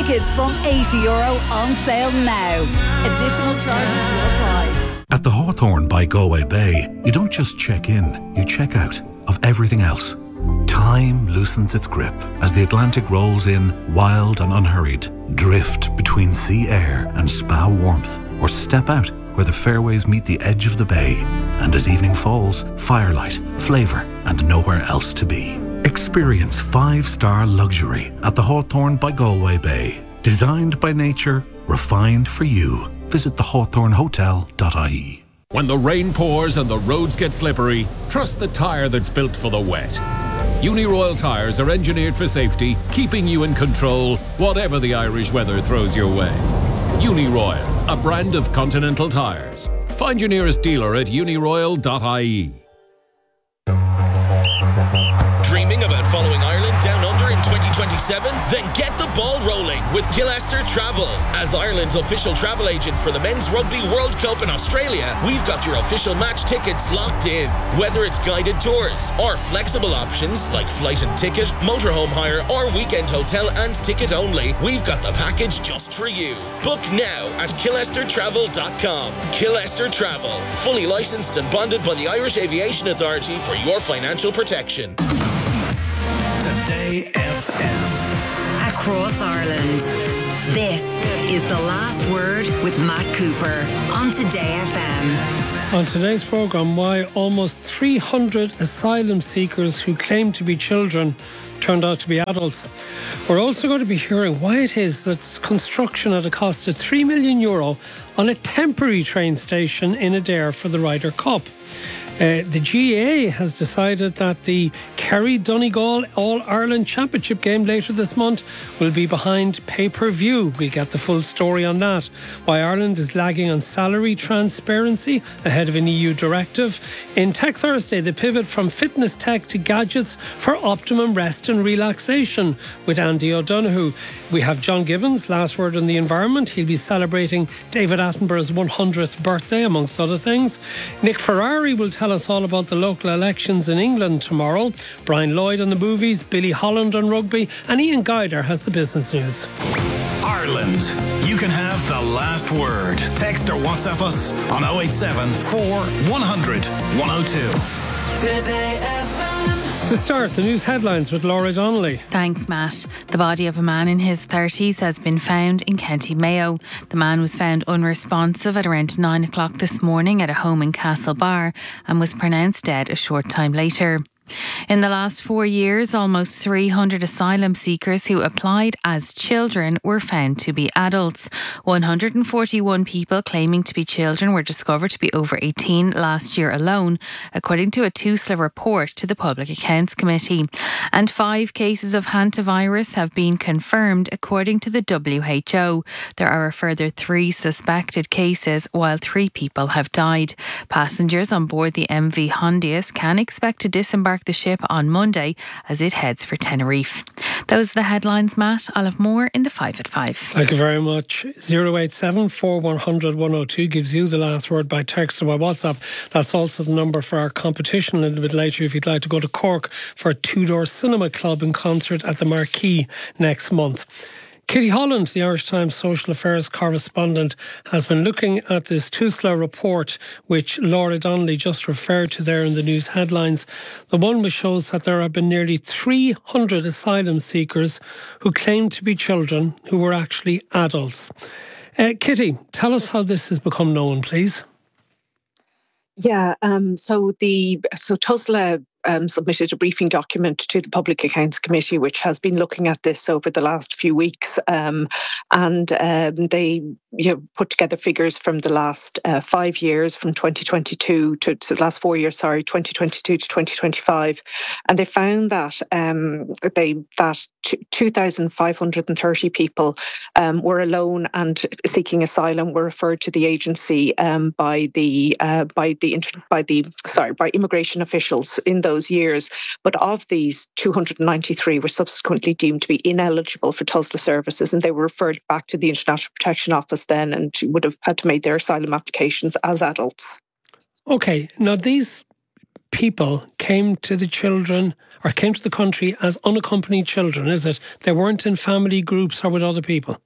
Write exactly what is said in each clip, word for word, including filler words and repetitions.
Tickets from eighty euro on sale now. Additional charges will apply. At the Hawthorne by Galway Bay, you don't just check in, you check out of everything else. Time loosens its grip as the Atlantic rolls in, wild and unhurried. Drift between sea air and spa warmth, or step out where the fairways meet the edge of the bay. And as evening falls, firelight, flavour, and nowhere else to be. Experience five-star luxury at the Hawthorne by Galway Bay. Designed by nature, refined for you. Visit the hawthorne hotel dot I E. When the rain pours and the roads get slippery, trust the tyre that's built for the wet. Uniroyal tyres are engineered for safety, keeping you in control, whatever the Irish weather throws your way. Uniroyal, a brand of Continental tyres. Find your nearest dealer at uniroyal dot I E. Dreaming about following Ireland down under in twenty twenty-seven? Then get the ball rolling with Killester Travel. As Ireland's official travel agent for the Men's Rugby World Cup in Australia, we've got your official match tickets locked in. Whether it's guided tours or flexible options like flight and ticket, motorhome hire or weekend hotel and ticket only, we've got the package just for you. Book now at killester travel dot com. Killester Travel, fully licensed and bonded by the Irish Aviation Authority for your financial protection. Today F M. Across Ireland. This is The Last Word with Matt Cooper on Today F M. On today's programme, why almost three hundred asylum seekers who claim to be children turned out to be adults. We're also going to be hearing why it is that construction at a cost of three million euro on a temporary train station in Adare for the Ryder Cup. Uh, the G A A has decided that the Kerry Donegal All-Ireland Championship game later this month will be behind pay-per-view. We'll get the full story on that. Why Ireland is lagging on salary transparency ahead of an E U directive. In Tech Thursday, the pivot from fitness tech to gadgets for optimum rest and relaxation with Andy O'Donoghue. We have John Gibbons, last word on the environment. He'll be celebrating David Attenborough's one hundredth birthday, amongst other things. Nick Ferrari will tell us all about the local elections in England tomorrow. Brian Lloyd on the movies, Billy Holland on rugby, and Ian Guider has the business news. Ireland, you can have the last word. Text or WhatsApp us on oh eight seven, four, one hundred, one oh two. Today F M. To start, the news headlines with Laura Donnelly. Thanks, Matt. The body of a man in his thirties has been found in County Mayo. The man was found unresponsive at around nine o'clock this morning at a home in Castlebar and was pronounced dead a short time later. In the last four years, almost three hundred asylum seekers who applied as children were found to be adults. one hundred forty-one people claiming to be children were discovered to be over eighteen last year alone, according to a TUSLA report to the Public Accounts Committee. And five cases of hantavirus have been confirmed, according to the W H O. There are a further three suspected cases, while three people have died. Passengers on board the M V Hondius can expect to disembark the ship on Monday as it heads for Tenerife. Those are the headlines, Matt. I'll have more in the five at five. Thank you very much. oh eight seven, four, one hundred, one oh two gives you the last word by text or by WhatsApp. That's also the number for our competition a little bit later if you'd like to go to Cork for a two-door cinema club and concert at the Marquee next month. Kitty Holland, the Irish Times social affairs correspondent, has been looking at this TUSLA report, which Laura Donnelly just referred to there in the news headlines. The one which shows that there have been nearly three hundred asylum seekers who claim to be children who were actually adults. Uh, Kitty, tell us how this has become known, please. Yeah, um, so the so TUSLA um, submitted a briefing document to the Public Accounts Committee, which has been looking at this over the last few weeks, um, and um, they you know, put together figures from the last uh, five years, from twenty twenty-two to, to the last four years, sorry, twenty twenty-two to twenty twenty-five, and they found that um, they that two thousand five hundred thirty people um, were alone and seeking asylum were referred to the agency um, by the uh, by the by the sorry by immigration officials in those years. But of these, two hundred ninety-three were subsequently deemed to be ineligible for TUSLA services, and they were referred back to the International Protection Office then, and would have had to make their asylum applications as adults. Okay, now these people came to the children or came to the country as unaccompanied children, is it? They weren't in family groups or with other people?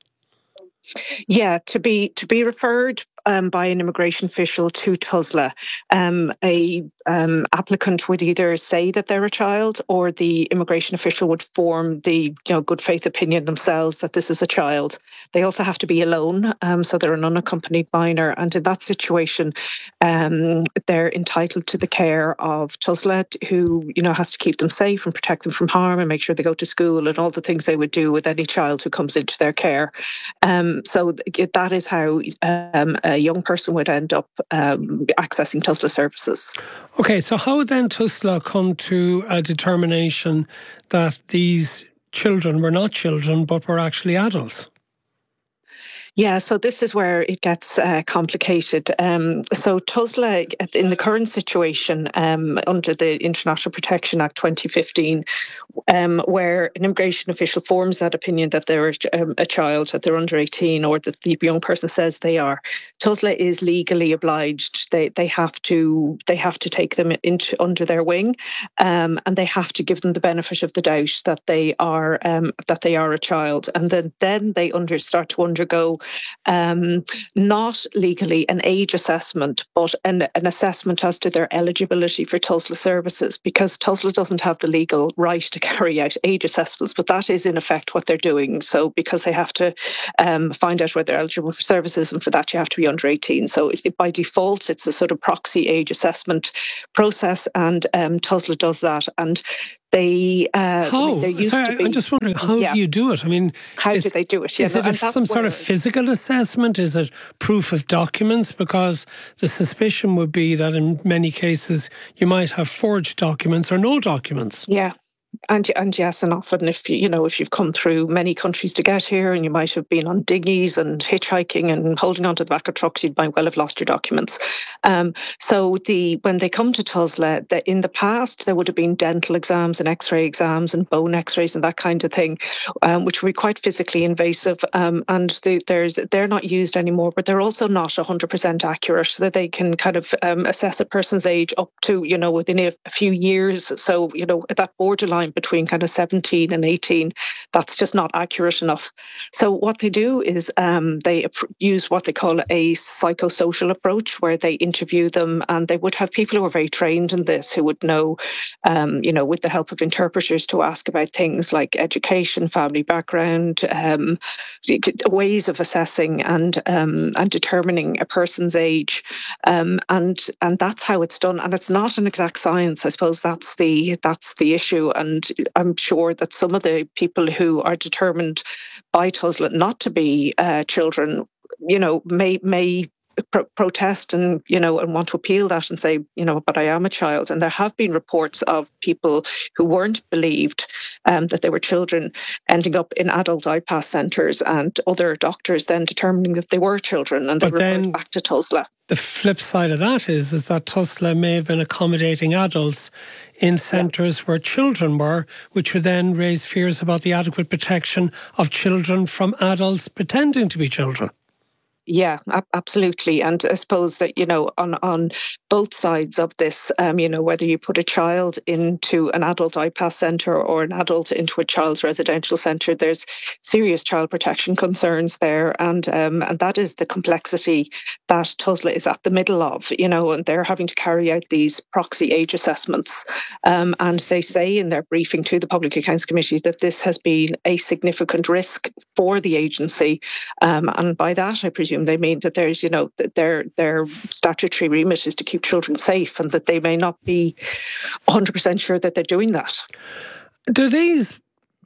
Yeah, to be to be referred um, by an immigration official to Tussla, um, a um, applicant would either say that they're a child, or the immigration official would form the you know good faith opinion themselves that this is a child. They also have to be alone, um, so they're an unaccompanied minor, and in that situation, um, they're entitled to the care of Tussla, who you know has to keep them safe and protect them from harm and make sure they go to school and all the things they would do with any child who comes into their care. Um, so that is how um, a young person would end up um, accessing Tussla services. Okay, so how would then Tussla come to a determination that these children were not children but were actually adults? Yeah, so this is where it gets uh, complicated. Um, so Tussla, in the current situation, um, under the International Protection Act twenty fifteen, um, where an immigration official forms that opinion that they're um, a child, that they're under eighteen, or that the young person says they are, Tussla is legally obliged. They they have to they have to take them into under their wing, um, and they have to give them the benefit of the doubt that they are um, that they are a child, and then then they under start to undergo. Um, not legally an age assessment, but an, an assessment as to their eligibility for Tussla services, because Tussla doesn't have the legal right to carry out age assessments, but that is in effect what they're doing. So because they have to um, find out whether they're eligible for services, and for that you have to be under eighteen. So it, by default, it's a sort of proxy age assessment process, and um, Tussla does that. And They uh, how? I mean, used Sorry, to be, I'm just wondering, how yeah. do you do it? I mean, how is, do they do it? Is yeah, it no, a, some sort of physical assessment? Is it proof of documents? Because the suspicion would be that in many cases you might have forged documents or no documents. Yeah. And and yes, and often if you you know if you've come through many countries to get here, and you might have been on dinghies and hitchhiking and holding onto the back of trucks, you might well have lost your documents. Um, so the when they come to Tussla, that in the past there would have been dental exams and X-ray exams and bone X-rays and that kind of thing, um, which would be quite physically invasive. Um, and the, there's they're not used anymore, but they're also not one hundred percent accurate. So that they can kind of um, assess a person's age up to you know within a, a few years. So you know at that borderline between kind of seventeen and eighteen, that's just not accurate enough. So what they do is um, they use what they call a psychosocial approach, where they interview them, and they would have people who are very trained in this, who would know, um, you know, with the help of interpreters, to ask about things like education, family background, um, ways of assessing and um, and determining a person's age, um, and and that's how it's done. And it's not an exact science. I suppose that's the that's the issue. And And I'm sure that some of the people who are determined by Tussla not to be uh, children, you know, may may pro- protest and you know and want to appeal that and say, you know, but I am a child. And there have been reports of people who weren't believed um, that they were children ending up in adult I-PASS centres, and other doctors then determining that they were children, and they referred back to Tussla. The flip side of that is, is that Tussla may have been accommodating adults in centres yeah. where children were, which would then raise fears about the adequate protection of children from adults pretending to be children. Yeah, absolutely. And I suppose that, you know, on, on both sides of this, um, you know, whether you put a child into an adult I-PASS centre or an adult into a child's residential centre, there's serious child protection concerns there. And um, and that is the complexity that Tussla is at the middle of, you know, and they're having to carry out these proxy age assessments. Um, and they say in their briefing to the Public Accounts Committee that this has been a significant risk for the agency. Um, and by that, I presume they mean that there's, you know, their their statutory remit is to keep children safe, and that they may not be one hundred percent sure that they're doing that. Do these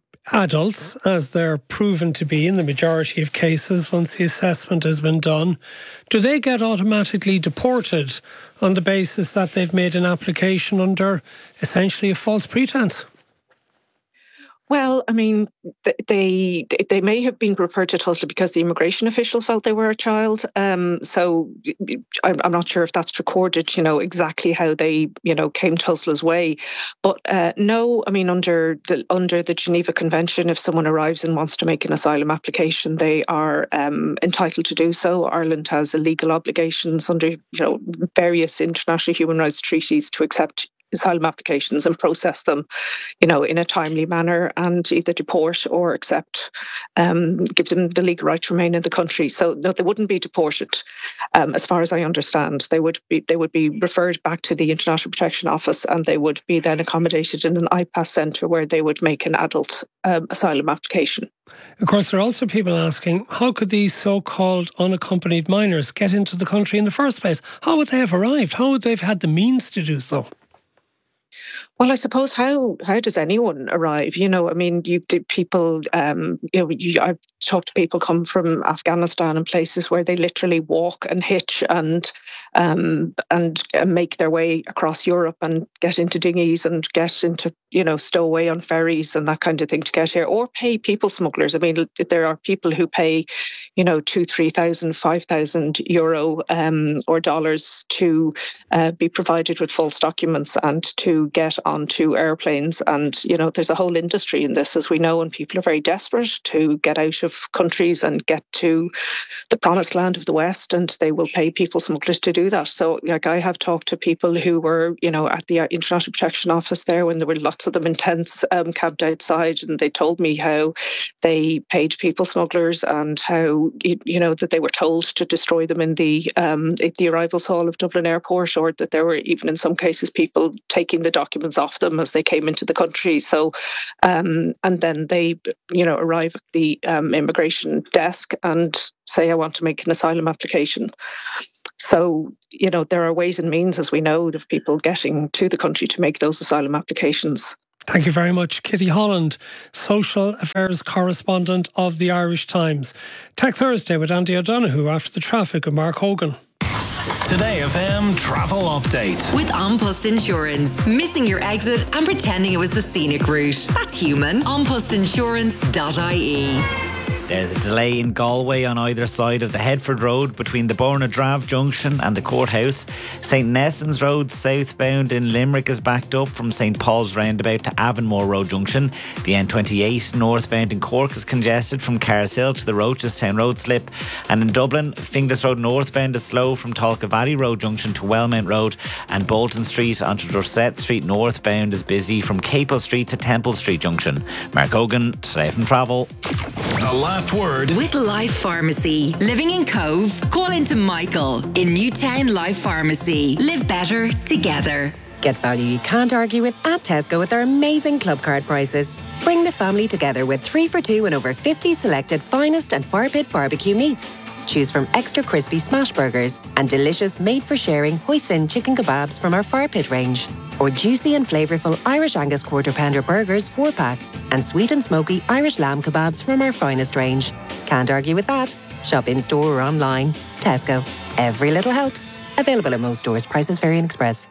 adults, as they're proven to be in the majority of cases once the assessment has been done, do they get automatically deported on the basis that they've made an application under essentially a false pretense? Well, I mean, they they may have been referred to Tussla because the immigration official felt they were a child. Um, so I'm not sure if that's recorded, you know, exactly how they, you know, came Tussla's way. But uh, no, I mean, under the under the Geneva Convention, if someone arrives and wants to make an asylum application, they are um, entitled to do so. Ireland has legal obligations under, you know, various international human rights treaties to accept asylum applications and process them, you know, in a timely manner, and either deport or accept, um, give them the legal right to remain in the country. So no, they wouldn't be deported, um, as far as I understand. They would be they would be referred back to the International Protection Office, and they would be then accommodated in an I PAS centre where they would make an adult um, asylum application. Of course, there are also people asking, how could these so-called unaccompanied minors get into the country in the first place? How would they have arrived? How would they have had the means to do so? Well, I suppose how how does anyone arrive? You know, I mean, you did people. Um, you know, you, I've talked to people come from Afghanistan and places where they literally walk and hitch and um, and make their way across Europe and get into dinghies and get into, you know, stow away on ferries and that kind of thing to get here, or pay people smugglers. I mean, there are people who pay, you know, two, three thousand, five thousand euro um, or dollars to uh, be provided with false documents and to get onto airplanes. And, you know, there's a whole industry in this, as we know, and people are very desperate to get out of countries and get to the promised land of the West, and they will pay people smugglers to do that. So, like, I have talked to people who were, you know, at the International Protection Office there when there were lots of them in tents um, camped outside, and they told me how they paid people smugglers and how, you know, that they were told to destroy them in the um, at the arrivals hall of Dublin Airport, or that there were even in some cases people taking the documents off them as they came into the country. So, um, and then they, you know, arrive at the um, immigration desk and say, I want to make an asylum application. So, you know, there are ways and means, as we know, of people getting to the country to make those asylum applications. Thank you very much, Kitty Holland, Social Affairs Correspondent of the Irish Times. Tech Thursday with Andy O'Donoghue after the traffic with Mark Hogan. Today F M Travel Update. With An Post Insurance. Missing your exit and pretending it was the scenic route. That's human. an post insurance dot I E. There's a delay in Galway on either side of the Headford Road between the Bornadrav Junction and the courthouse. Saint Nessans Road southbound in Limerick is backed up from Saint Paul's Roundabout to Avonmore Road Junction. The N twenty-eight northbound in Cork is congested from Carshill to the Rochestown Road slip. And in Dublin, Finglas Road northbound is slow from Tolka Valley Road Junction to Wellmount Road. And Bolton Street onto Dorset Street northbound is busy from Capel Street to Temple Street Junction. Mark Hogan, Today from Travel. The last word with Life Pharmacy. Living in Cove? Call into Michael in Newtown Life Pharmacy. Live better together. Get value you can't argue with at Tesco with our amazing club card prices. Bring the family together with three for two and over fifty selected finest and fire pit barbecue meats. Choose from extra crispy smash burgers and delicious made-for-sharing hoisin chicken kebabs from our fire pit range. Or juicy and flavourful Irish Angus quarter pounder burgers four pack and sweet and smoky Irish lamb kebabs from our finest range. Can't argue with that. Shop in store or online. Tesco. Every little helps. Available at most stores. Prices vary in Express.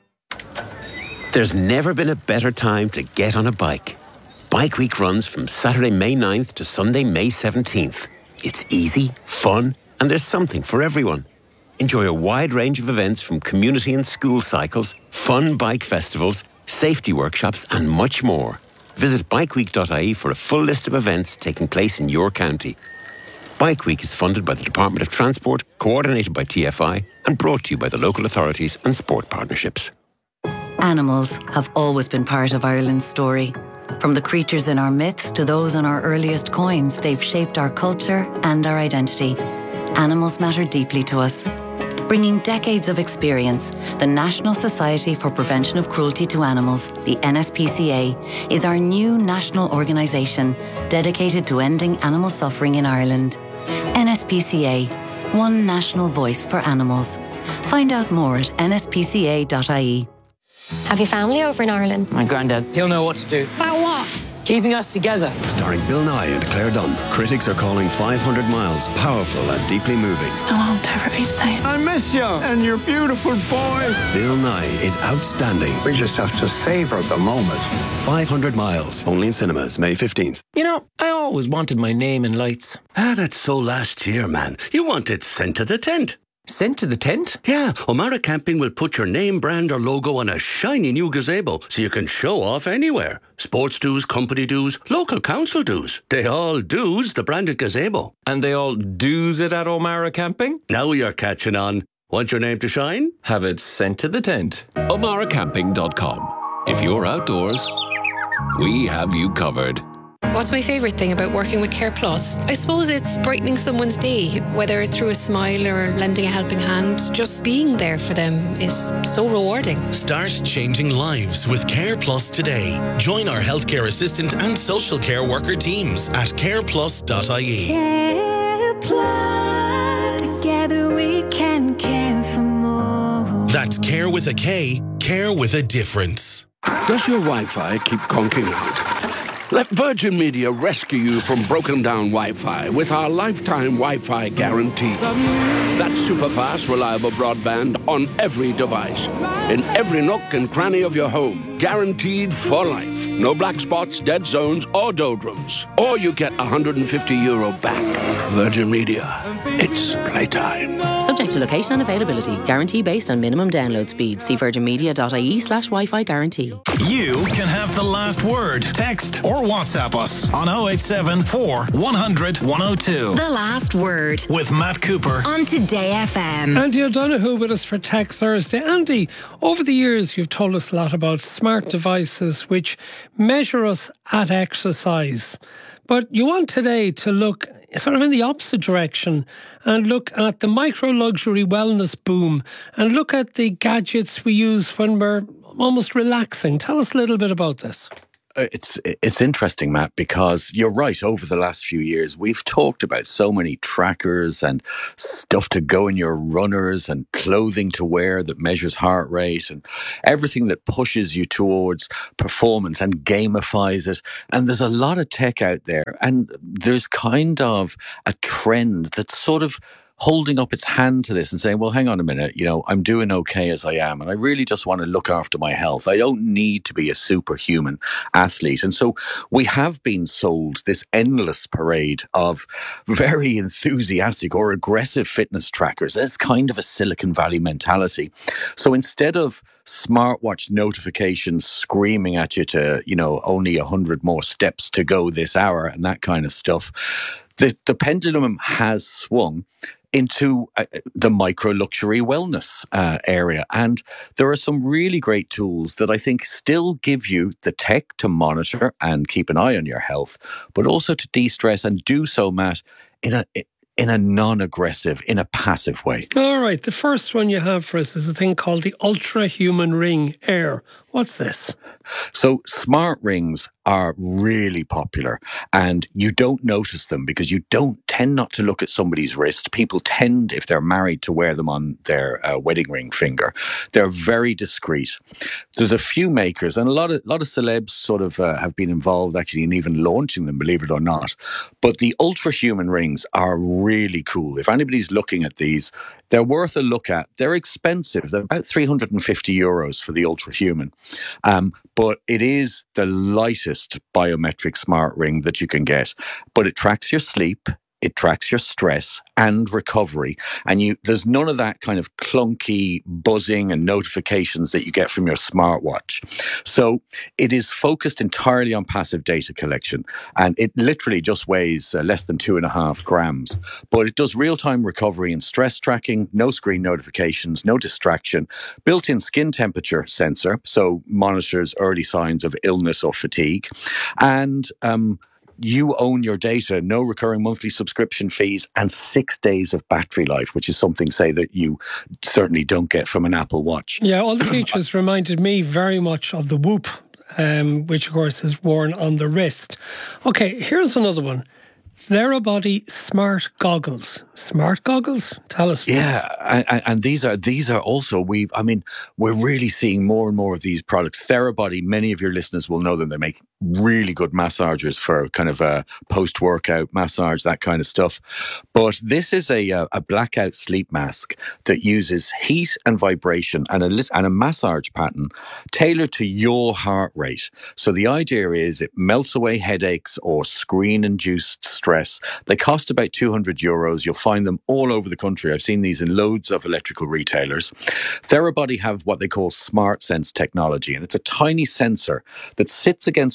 There's never been a better time to get on a bike. Bike Week runs from Saturday, May ninth to Sunday, May seventeenth. It's easy, fun, and there's something for everyone. Enjoy a wide range of events from community and school cycles, fun bike festivals, safety workshops, and much more. Visit bike week dot I E for a full list of events taking place in your county. Bike Week is funded by the Department of Transport, coordinated by T F I, and brought to you by the local authorities and sport partnerships. Animals have always been part of Ireland's story. From the creatures in our myths to those on our earliest coins, they've shaped our culture and our identity. Animals matter deeply to us. Bringing decades of experience, the National Society for Prevention of Cruelty to Animals, the N S P C A, is our new national organisation dedicated to ending animal suffering in Ireland. N S P C A, one national voice for animals. Find out more at n s p c a dot I E. Have your family over in Ireland? My granddad, he'll know what to do. About what? Keeping us together. Starring Bill Nye and Claire Dunn. Critics are calling five hundred miles powerful and deeply moving. I won't ever be the same. I miss you and your beautiful boys. Bill Nye is outstanding. We just have to savor the moment. five hundred miles. Only in cinemas, May fifteenth. You know, I always wanted my name in lights. Ah, that's so last year, man. You wanted sent to the tent. Sent to the tent? Yeah, O'Mara Camping will put your name, brand or logo on a shiny new gazebo so you can show off anywhere. Sports dues, company dues, local council dues. They all dues the branded gazebo. And they all do's it at O'Mara Camping? Now you're catching on. Want your name to shine? Have it sent to the tent. omara camping dot com. If you're outdoors, we have you covered. What's my favourite thing about working with Care Plus? I suppose it's brightening someone's day, whether it's through a smile or lending a helping hand. Just being there for them is so rewarding. Start changing lives with Care Plus today. Join our healthcare assistant and social care worker teams at care plus dot I E. Care Plus. Together we can care for more. That's care with a K, care with a difference. Does your Wi-Fi keep conking out? Let Virgin Media rescue you from broken down Wi-Fi with our lifetime Wi-Fi guarantee. That's super fast, reliable broadband on every device, in every nook and cranny of your home, guaranteed for life. No black spots, dead zones, or doldrums. Or you get one hundred fifty euro back. Virgin Media. It's playtime. Subject to location and availability. Guarantee based on minimum download speed. See virginmedia.ie slash Wi-Fi guarantee. You can have the last word. Text or WhatsApp us on oh eight seven, four, one hundred, one oh two. The Last Word with Matt Cooper on Today F M. Andy O'Donoghue with us for Tech Thursday. Andy, over the years you've told us a lot about smart devices which measure us at exercise. But you want today to look sort of in the opposite direction and look at the micro-luxury wellness boom and look at the gadgets we use when we're almost relaxing. Tell us a little bit about this. It's it's interesting, Matt, because you're right. Over the last few years, we've talked about so many trackers and stuff to go in your runners and clothing to wear that measures heart rate and everything that pushes you towards performance and gamifies it. And there's a lot of tech out there, and there's kind of a trend that's sort of holding up its hand to this and saying, well, hang on a minute, you know, I'm doing okay as I am, and I really just want to look after my health. I don't need to be a superhuman athlete. And so we have been sold this endless parade of very enthusiastic or aggressive fitness trackers. There's kind of a Silicon Valley mentality. So instead of smartwatch notifications screaming at you to, you know, only one hundred more steps to go this hour and that kind of stuff, the, the pendulum has swung into uh, the micro-luxury wellness uh, area. And there are some really great tools that I think still give you the tech to monitor and keep an eye on your health, but also to de-stress and do so, Matt, in a in a non-aggressive, in a passive way. All right, the first one you have for us is a thing called the Ultra Human Ring Air. What's this? So smart rings are really popular, and you don't notice them because you don't tend not to look at somebody's wrist. People tend, if they're married, to wear them on their uh, wedding ring finger. They're very discreet. There's a few makers, and a lot of lot of celebs sort of uh, have been involved actually in even launching them, believe it or not. But the Ultra Human rings are really cool. If anybody's looking at these, they're worth a look at. They're expensive. They're about three hundred fifty euros for the Ultra Human. Um, but it is the lightest biometric smart ring that you can get. But it tracks your sleep, it tracks your stress and recovery. And you there's none of that kind of clunky buzzing and notifications that you get from your smartwatch. So it is focused entirely on passive data collection. And it literally just weighs uh, less than two and a half grams. But it does real-time recovery and stress tracking, no screen notifications, no distraction, built-in skin temperature sensor, so monitors early signs of illness or fatigue. And um you own your data, no recurring monthly subscription fees, and six days of battery life, which is something, say, that you certainly don't get from an Apple Watch. Yeah, all the features reminded me very much of the Whoop, um, which, of course, is worn on the wrist. Okay, here's another one. Therabody Smart Goggles. Smart goggles? Tell us. Yeah, and, and these are these are also, we. I mean, we're really seeing more and more of these products. Therabody, many of your listeners will know them. They make really good massagers for kind of a post-workout massage, that kind of stuff. But this is a a blackout sleep mask that uses heat and vibration and a and a massage pattern tailored to your heart rate. So the idea is it melts away headaches or screen-induced stress. They cost about two hundred euros. You'll find them all over the country. I've seen these in loads of electrical retailers. Therabody have what they call Smart Sense technology, and it's a tiny sensor that sits against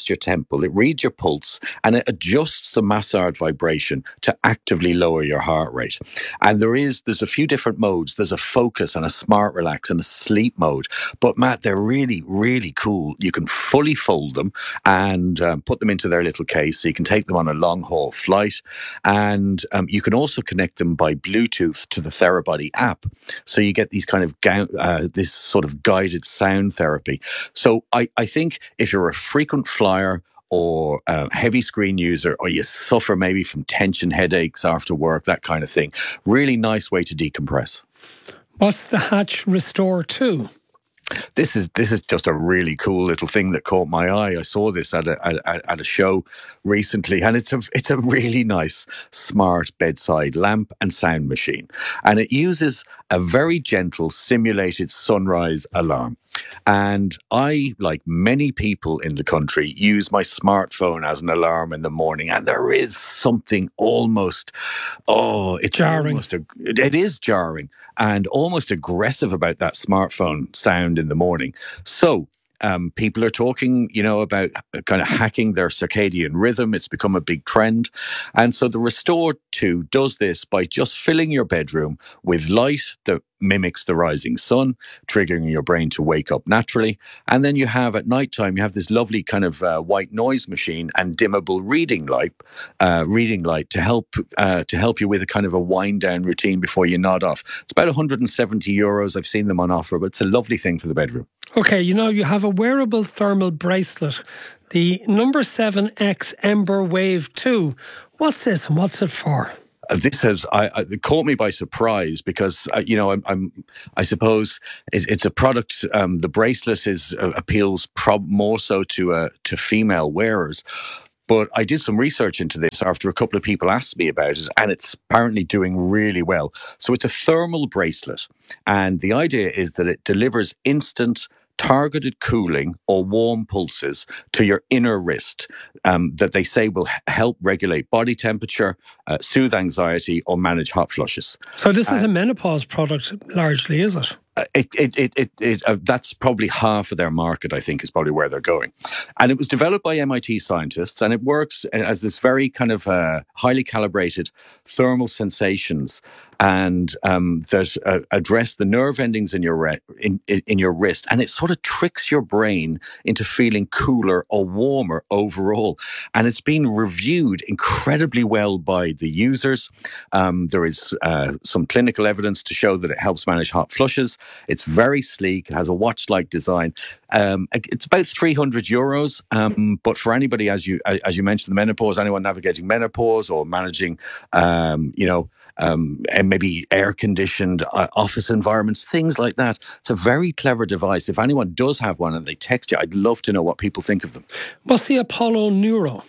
your temple, it reads your pulse, and it adjusts the massage vibration to actively lower your heart rate. And there is, there's a few different modes. There's a focus and a smart relax and a sleep mode. But Matt, they're really, really cool. You can fully fold them and um, put them into their little case. So you can take them on a long haul flight. And um, you can also connect them by Bluetooth to the Therabody app. So you get these kind of, uh, this sort of guided sound therapy. So I, I think if you're a frequent flyer or a heavy screen user, or you suffer maybe from tension headaches after work, that kind of thing, really nice way to decompress. What's the Hatch Restore two? This is this is just a really cool little thing that caught my eye. I saw this at a at, at a show recently, and it's a it's a really nice smart bedside lamp and sound machine, and it uses a very gentle simulated sunrise alarm. And I, like many people in the country, use my smartphone as an alarm in the morning. And there is something almost, oh, it's jarring. Almost, it is jarring and almost aggressive about that smartphone sound in the morning. So Um, people are talking, you know, about kind of hacking their circadian rhythm. It's become a big trend. And so the Restore two does this by just filling your bedroom with light that mimics the rising sun, triggering your brain to wake up naturally. And then you have at nighttime, you have this lovely kind of uh, white noise machine and dimmable reading light, uh, reading light to help uh, to help you with a kind of a wind down routine before you nod off. It's about one hundred seventy euros. I've seen them on offer, but it's a lovely thing for the bedroom. Okay, you know, you have a wearable thermal bracelet, the number seven X Ember Wave two. What's this and what's it for? Uh, This has I, I, it caught me by surprise because uh, you know I'm, I'm I suppose it's, it's a product. Um, the bracelet is uh, appeals prob more so to uh, to female wearers. But I did some research into this after a couple of people asked me about it, and it's apparently doing really well. So it's a thermal bracelet, and the idea is that it delivers instant targeted cooling or warm pulses to your inner wrist um, that they say will h- help regulate body temperature, uh, soothe anxiety, or manage hot flushes. So this is Uh, a menopause product largely, is it? Uh, It, it, it, it, it, uh, that's probably half of their market, I think, is probably where they're going. And it was developed by M I T scientists, and it works as this very kind of uh, highly calibrated thermal sensations and um, that uh, address the nerve endings in your re- in, in, in your wrist, and it sort of tricks your brain into feeling cooler or warmer overall. And it's been reviewed incredibly well by the users. Um, there is uh, some clinical evidence to show that it helps manage hot flushes. It's very sleek. It has a watch-like design. Um, it's about three hundred euros. Um, but for anybody, as you as you mentioned, the menopause, anyone navigating menopause or managing, um, you know, um, and maybe air-conditioned uh, office environments, things like that. It's a very clever device. If anyone does have one and they text you, I'd love to know what people think of them. What's the Apollo Neuro?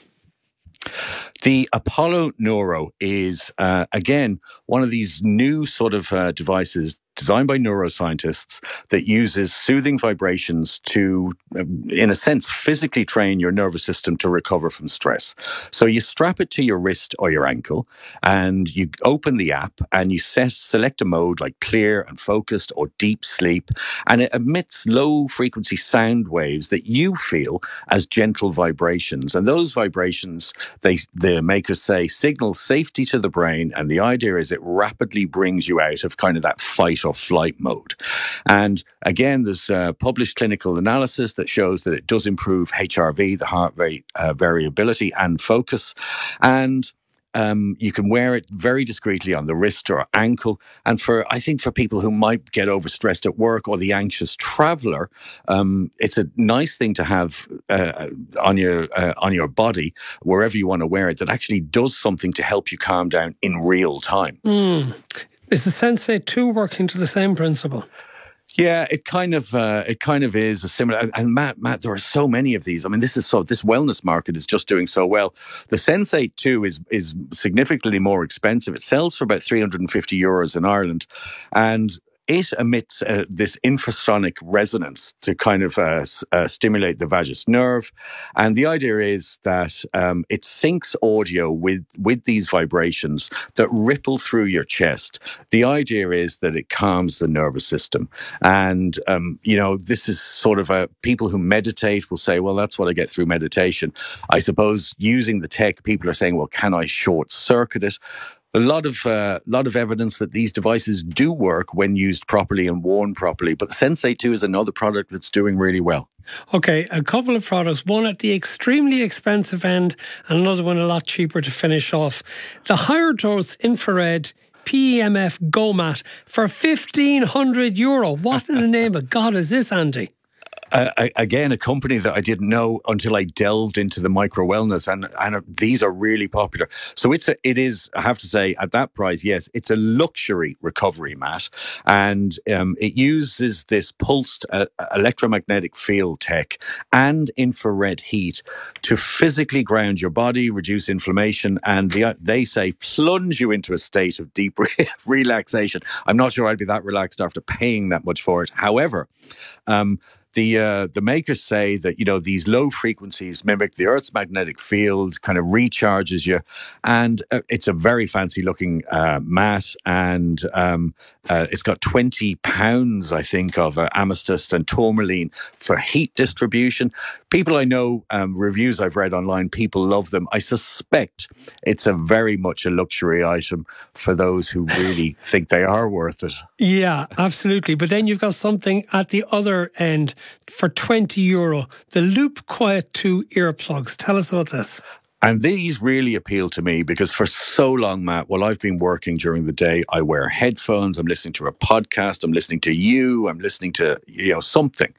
The Apollo Neuro is, uh, again, one of these new sort of uh, devices designed by neuroscientists that uses soothing vibrations to, um, in a sense, physically train your nervous system to recover from stress. So you strap it to your wrist or your ankle and you open the app and you set, select a mode like clear and focused or deep sleep, and it emits low frequency sound waves that you feel as gentle vibrations. And those vibrations, they, the makers say, signal safety to the brain. And the idea is it rapidly brings you out of kind of that fight or flight mode. And again, there's uh, published clinical analysis that shows that it does improve H R V, the heart rate uh, variability, and focus. And um, you can wear it very discreetly on the wrist or ankle. And for, I think for people who might get overstressed at work or the anxious traveler, um, it's a nice thing to have uh, on your uh, on your body, wherever you want to wear it, that actually does something to help you calm down in real time. Mm. Is the Sensei two working to the same principle? Yeah, it kind of uh, it kind of is a similar. And Matt, Matt, there are so many of these. I mean, this is so this wellness market is just doing so well. The Sensei two is is significantly more expensive. It sells for about three hundred fifty euros in Ireland, and it emits uh, this infrasonic resonance to kind of uh, s- uh, stimulate the vagus nerve. And the idea is that um, it syncs audio with, with these vibrations that ripple through your chest. The idea is that it calms the nervous system. And, um, you know, this is sort of a, people who meditate will say, well, that's what I get through meditation. I suppose using the tech, people are saying, well, can I short circuit it? A lot of uh, lot of evidence that these devices do work when used properly and worn properly. But the Sensei two is another product that's doing really well. Okay, a couple of products, one at the extremely expensive end and another one a lot cheaper to finish off. The higher dose infrared P E M F Go Mat for fifteen hundred euro. What in the name of God is this, Andy? Uh, again, a company that I didn't know until I delved into the micro wellness, and and these are really popular. So it's a, it is, I have to say, at that price, yes, it's a luxury recovery mat, and um, it uses this pulsed uh, electromagnetic field tech and infrared heat to physically ground your body, reduce inflammation, and the, they say plunge you into a state of deep relaxation. I'm not sure I'd be that relaxed after paying that much for it. However, um, The uh, the makers say that, you know, these low frequencies mimic the Earth's magnetic field, kind of recharges you. And uh, it's a very fancy looking uh, mat. And um, uh, it's got twenty pounds, I think, of uh, amethyst and tourmaline for heat distribution. People I know, um, reviews I've read online, people love them. I suspect it's a very much a luxury item for those who really think they are worth it. Yeah, absolutely. But then you've got something at the other end for twenty euro, the Loop Quiet two earplugs. Tell us about this. And these really appeal to me because for so long, Matt, while I've been working during the day, I wear headphones, I'm listening to a podcast, I'm listening to you, I'm listening to, you know, something.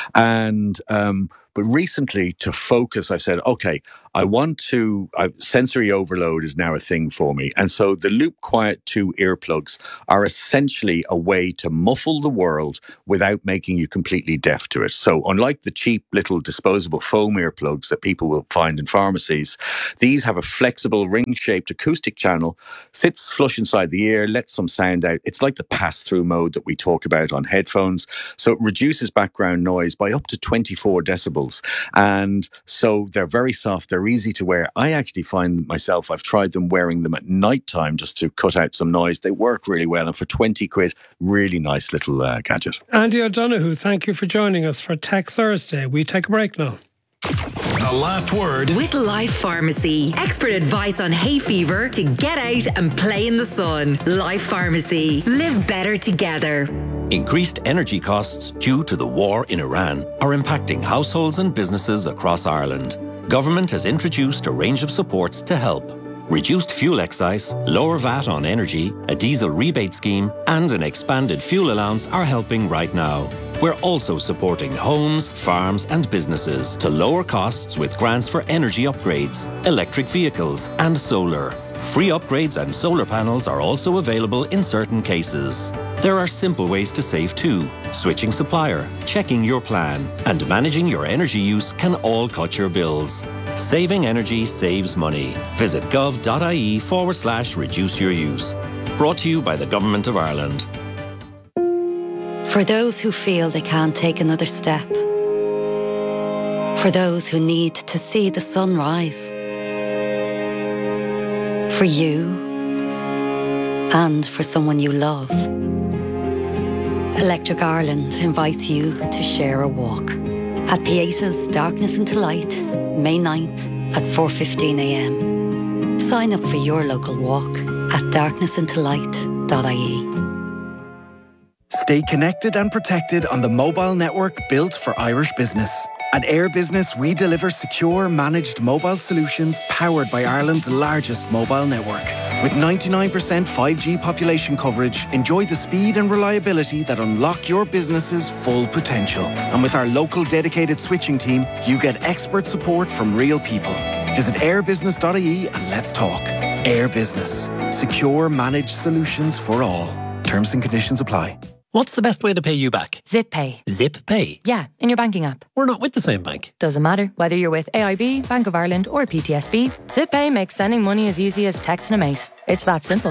And, um, but recently to focus, I've said, okay, I want to, uh, sensory overload is now a thing for me. And so the Loop Quiet two earplugs are essentially a way to muffle the world without making you completely deaf to it. So unlike the cheap little disposable foam earplugs that people will find in pharmacies, these have a flexible ring-shaped acoustic channel, sits flush inside the ear, lets some sound out. It's like the pass-through mode that we talk about on headphones. So it reduces background noise by up to twenty-four decibels. And so they're very soft, they're easy to wear. I actually find myself, I've tried them wearing them at night time just to cut out some noise. They work really well. And for twenty quid, really nice little uh, gadget. Andy O'Donoghue, thank you for joining us for Tech Thursday. We take a break now. The last word with Life Pharmacy. Expert advice on hay fever to get out and play in the sun. Life Pharmacy. Live better together. Increased energy costs due to the war in Iran are impacting households and businesses across Ireland. Government has introduced a range of supports to help. Reduced fuel excise, lower V A T on energy, a diesel rebate scheme, and an expanded fuel allowance are helping right now. We're also supporting homes, farms, and businesses to lower costs with grants for energy upgrades, electric vehicles, and solar. Free upgrades and solar panels are also available in certain cases. There are simple ways to save too. Switching supplier, checking your plan, and managing your energy use can all cut your bills. Saving energy saves money. Visit gov.ie forward slash reduce your use. Brought to you by the Government of Ireland. For those who feel they can't take another step. For those who need to see the sun rise. For you and for someone you love. Electric Ireland invites you to share a walk at Pieta's Darkness into Light, May ninth at four fifteen a m. Sign up for your local walk at darkness into light dot I E. Stay connected and protected on the mobile network built for Irish business. At Air Business, we deliver secure, managed mobile solutions powered by Ireland's largest mobile network. With ninety-nine percent five G population coverage, enjoy the speed and reliability that unlock your business's full potential. And with our local dedicated switching team, you get expert support from real people. Visit air business dot I E and let's talk. Air Business. Secure, managed solutions for all. Terms and conditions apply. What's the best way to pay you back? Zip Pay. Zip Pay? Yeah, in your banking app. We're not with the same bank. Doesn't matter. Whether you're with A I B, Bank of Ireland or P T S B, Zip Pay makes sending money as easy as texting a mate. It's that simple.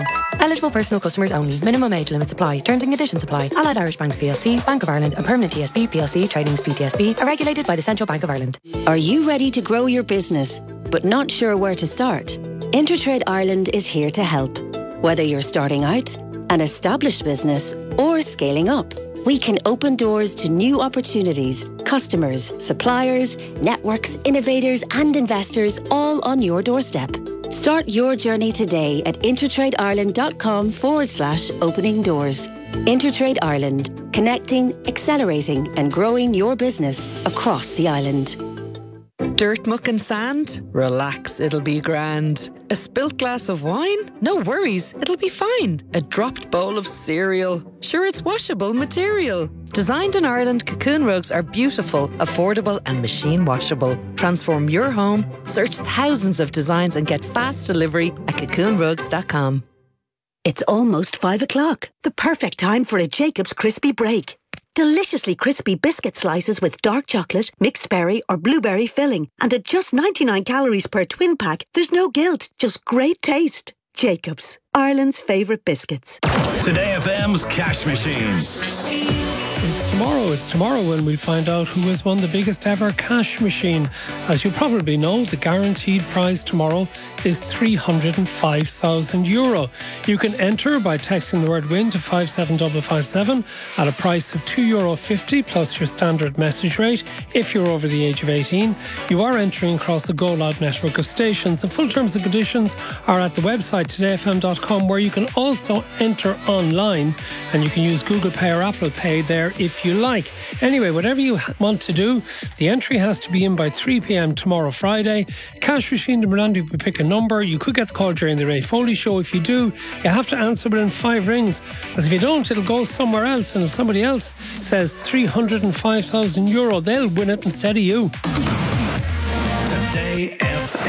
Eligible personal customers only. Minimum age limits apply. Terms and conditions apply. Allied Irish Banks P L C, Bank of Ireland and Permanent T S B P L C Tradings P T S B are regulated by the Central Bank of Ireland. Are you ready to grow your business but not sure where to start? Intertrade Ireland is here to help. Whether you're starting out, an established business or scaling up, we can open doors to new opportunities, customers, suppliers, networks, innovators and investors all on your doorstep. Start your journey today at intertradeIreland.com forward slash opening doors. Intertrade Ireland, connecting, accelerating and growing your business across the island. Dirt, muck and sand? Relax, it'll be grand. A spilt glass of wine? No worries, it'll be fine. A dropped bowl of cereal? Sure, it's washable material. Designed in Ireland, Cocoon rugs are beautiful, affordable and machine washable. Transform your home, search thousands of designs and get fast delivery at cocoon rugs dot com. It's almost five o'clock. The perfect time for a Jacob's Crispy Break. Deliciously crispy biscuit slices with dark chocolate, mixed berry or blueberry filling. And at just ninety-nine calories per twin pack, there's no guilt, just great taste. Jacob's, Ireland's favourite biscuits. Today F M's Cash Machine. It's tomorrow. It's tomorrow when we'll find out who has won the biggest ever cash machine. As you probably know, the guaranteed prize tomorrow is three hundred five thousand euro. You can enter by texting the word WIN to five seven five five seven at a price of two euro fifty plus your standard message rate. If you're over the age of eighteen, you are entering across the Go Loud network of stations. The full terms and conditions are at the website today f m dot com, where you can also enter online and you can use Google Pay or Apple Pay there if you like. Anyway, whatever you want to do, the entry has to be in by three p.m. tomorrow, Friday. Cash machine to Miranda, we pick a number. You could get the call during the Ray Foley show. If you do, you have to answer within five rings, because if you don't, it'll go somewhere else, and if somebody else says three hundred five thousand euro, they'll win it instead of you. Today F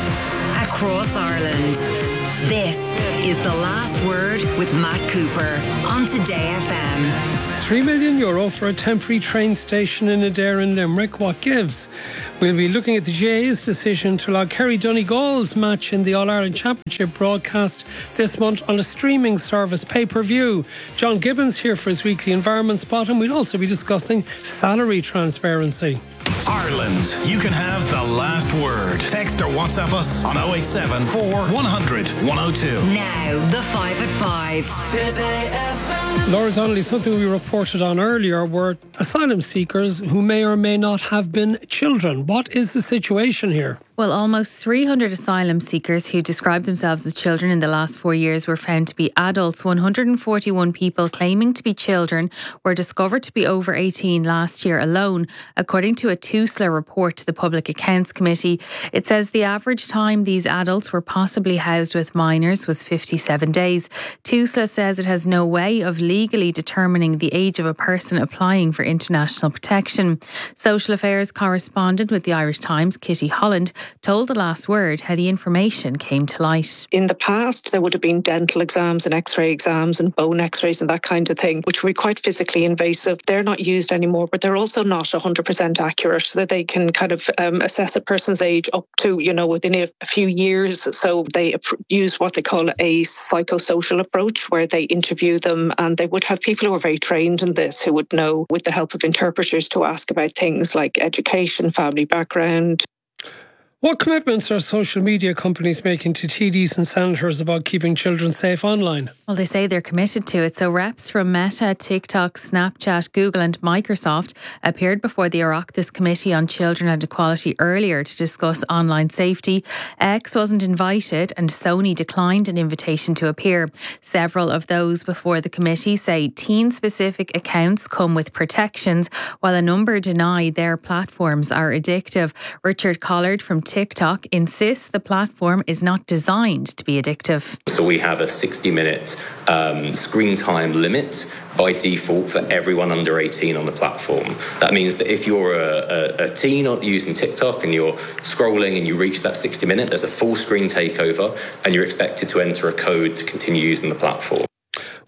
M. Across Ireland, this is The Last Word with Matt Cooper on Today F M. Three million euro for a temporary train station in Adair in Limerick. What gives? We'll be looking at the G A A's decision to allow Kerry Donegal's match in the All-Ireland Championship broadcast this month on a streaming service, pay-per-view. John Gibbons here for his weekly environment spot, and we'll also be discussing salary transparency. Ireland, you can have the last word. Text or WhatsApp us on oh eight seven, four, one hundred, one oh two. Now, the five at five. Today F M. Laura Donnelly, something we reported on earlier were asylum seekers who may or may not have been children. What is the situation here? Well, almost three hundred asylum seekers who described themselves as children in the last four years were found to be adults. one hundred forty-one people claiming to be children were discovered to be over eighteen last year alone, according to a TUSLA report to the Public Accounts Committee. It says the average time these adults were possibly housed with minors was fifty-seven days. TUSLA says it has no way of legally determining the age of a person applying for international protection. Social Affairs correspondent with the Irish Times, Kitty Holland, told The Last Word how the information came to light. In the past, there would have been dental exams and x-ray exams and bone x-rays and that kind of thing, which were quite physically invasive. They're not used anymore, but they're also not one hundred percent accurate, so that they can kind of um, assess a person's age up to, you know, within a, a few years. So they use what they call a psychosocial approach, where they interview them, and they would have people who are very trained in this, who would know, with the help of interpreters, to ask about things like education, family background. What commitments are social media companies making to T Ds and senators about keeping children safe online? Well, they say they're committed to it. So reps from Meta, TikTok, Snapchat, Google and Microsoft appeared before the Oireachtas Committee on Children and Equality earlier to discuss online safety. X wasn't invited and Sony declined an invitation to appear. Several of those before the committee say teen-specific accounts come with protections, while a number deny their platforms are addictive. Richard Collard from TikTok insists the platform is not designed to be addictive. So we have a sixty minute um, screen time limit by default for everyone under eighteen on the platform. That means that if you're a, a, a teen using TikTok and you're scrolling and you reach that sixty minute, there's a full screen takeover and you're expected to enter a code to continue using the platform.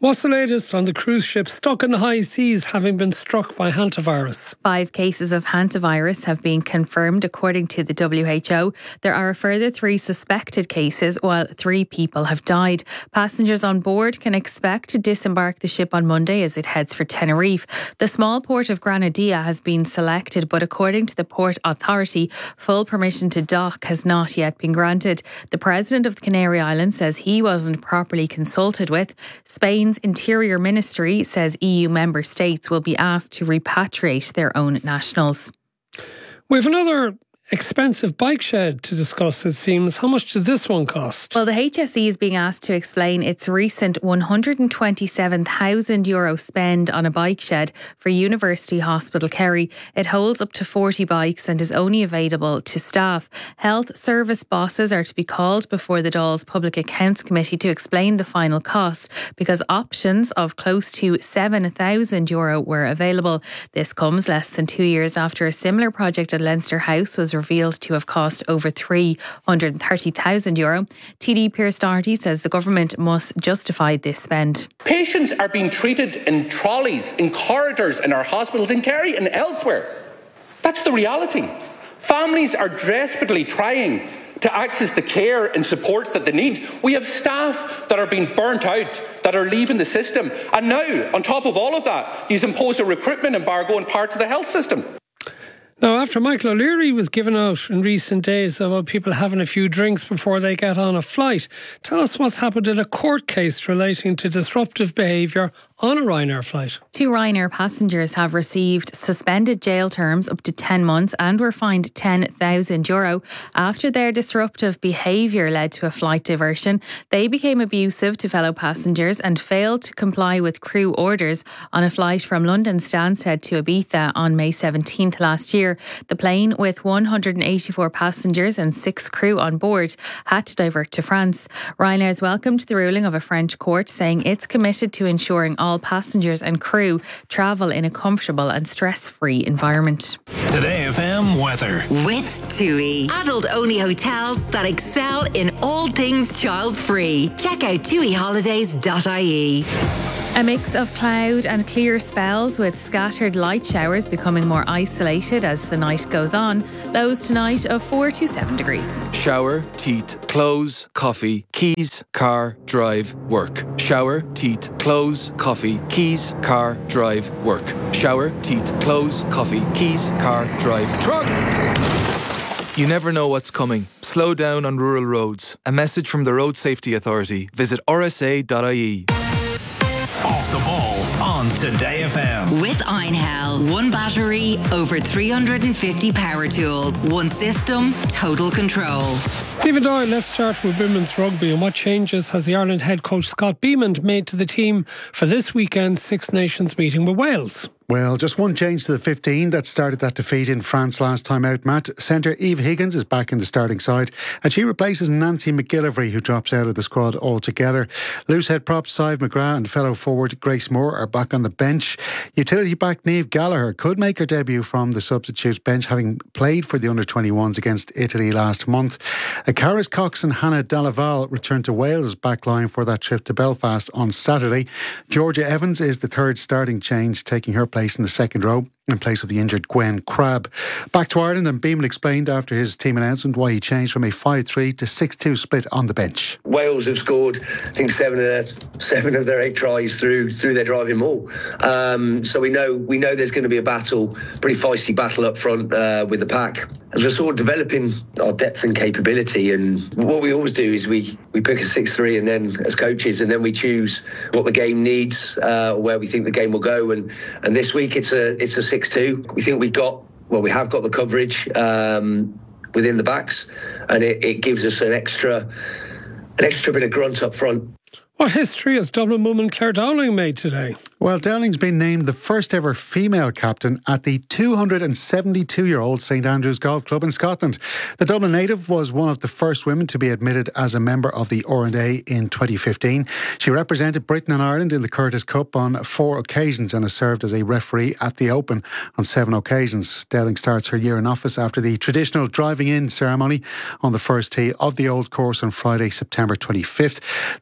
What's the latest on the cruise ship stuck in the high seas having been struck by hantavirus? Five cases of hantavirus have been confirmed according to the W H O. There are a further three suspected cases while three people have died. Passengers on board can expect to disembark the ship on Monday as it heads for Tenerife. The small port of Granadilla has been selected, but according to the Port Authority, full permission to dock has not yet been granted. The President of the Canary Islands says he wasn't properly consulted with. Spain's Interior Ministry says E U member states will be asked to repatriate their own nationals. We have another expensive bike shed to discuss, it seems. How much does this one cost? Well, the H S E is being asked to explain its recent one hundred twenty-seven thousand euro spend on a bike shed for University Hospital Kerry. It holds up to forty bikes and is only available to staff. Health service bosses are to be called before the Dáil's Public Accounts Committee to explain the final cost, because options of close to seven thousand euro were available. This comes less than two years after a similar project at Leinster House was revealed to have cost over three hundred thirty thousand euro. T D Pierce Doherty says the government must justify this spend. Patients are being treated in trolleys, in corridors in our hospitals in Kerry and elsewhere. That's the reality. Families are desperately trying to access the care and supports that they need. We have staff that are being burnt out, that are leaving the system. And now, on top of all of that, you impose a recruitment embargo on parts of the health system. Now, after Michael O'Leary was given out in recent days about people having a few drinks before they get on a flight, tell us what's happened in a court case relating to disruptive behaviour on a Ryanair flight. Two Ryanair passengers have received suspended jail terms up to ten months and were fined ten thousand euro after their disruptive behaviour led to a flight diversion. They became abusive to fellow passengers and failed to comply with crew orders on a flight from London Stansted to Ibiza on May seventeenth last year. The plane, with one hundred eighty-four passengers and six crew on board, had to divert to France. Ryanair's welcomed the ruling of a French court, saying it's committed to ensuring all passengers and crew travel in a comfortable and stress-free environment. Today F M weather. With TUI. Adult-only hotels that excel in all things child-free. Check out tui holidays dot I E. A mix of cloud and clear spells with scattered light showers becoming more isolated as the night goes on. Lows tonight of four to seven degrees. Shower, teeth, clothes, coffee, keys, car, drive, work. Shower, teeth, clothes, coffee, keys, car, drive, work. Shower, teeth, clothes, coffee, keys, car, drive, truck. You never know what's coming. Slow down on rural roads. A message from the Road Safety Authority. Visit r s a dot I E. Off the ball on Today F M. With Einhell. One battery, over three hundred fifty power tools. One system, total control. Stephen Doyle, let's start with women's rugby. And what changes has the Ireland head coach Scott Beamond made to the team for this weekend's Six Nations meeting with Wales? Well, just one change to the fifteen that started that defeat in France last time out, Matt. Centre Eve Higgins is back in the starting side and she replaces Nancy McGillivray, who drops out of the squad altogether. Loosehead prop Sive McGrath and fellow forward Grace Moore are back on the bench. Utility back Niamh Gallagher could make her debut from the substitutes bench, having played for the under twenty-ones against Italy last month. Caris Cox and Hannah Delaval return to Wales' backline for that trip to Belfast on Saturday. Georgia Evans is the third starting change, taking her place in the second row in place of the injured Gwen Crabb. Back to Ireland, and Beamon explained after his team announcement why he changed from a five three to six two split on the bench. Wales have scored, I think, seven of their seven of their eight tries through through their driving maul. Um, so we know we know there's going to be a battle, pretty feisty battle up front uh, with the pack. As we're sort of developing our depth and capability, and what we always do is we we pick a six three, and then as coaches, and then we choose what the game needs uh, or where we think the game will go. And and this week it's a it's a six two. We think we got well, we have got the coverage um, within the backs, and it, it gives us an extra an extra bit of grunt up front. What history has Dublin woman Claire Dowling made today? Well, Dowling's been named the first ever female captain at the two hundred seventy-two-year-old St Andrews Golf Club in Scotland. The Dublin native was one of the first women to be admitted as a member of the R and A in twenty fifteen. She represented Britain and Ireland in the Curtis Cup on four occasions and has served as a referee at the Open on seven occasions. Dowling starts her year in office after the traditional driving in ceremony on the first tee of the Old Course on Friday, September twenty-fifth. The famous